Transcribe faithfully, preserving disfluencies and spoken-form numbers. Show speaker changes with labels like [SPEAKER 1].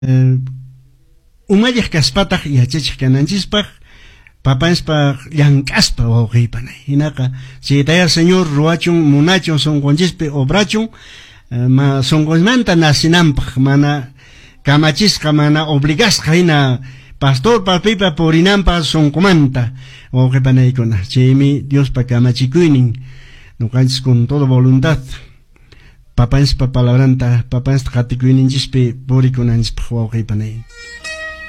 [SPEAKER 1] eh, umayaq kaspataq yachachiq kananchispaq papanspa llank'aspa wawqiypanay hinaqa chaytaya señor ruachun munachun sonqonchispi obrachun eh, ma sonqonmanta nasinanpaq mana kamachisqa mana obligasqa hina pastor papipa purinanpaq sonqomanta wawqipanaykuna chaymi Diospa kamachikuynin nuqanchis con toda voluntad papanspa palabranta papanspa qatikuyninchispi purikunanchispaq wawqiypanay